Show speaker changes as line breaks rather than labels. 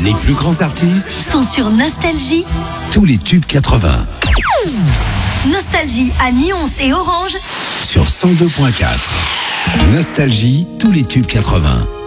Les plus grands artistes
sont sur Nostalgie.
Tous les tubes 80.
Nostalgie à Nyons et Orange
sur 102.4. Nostalgie, tous les tubes 80.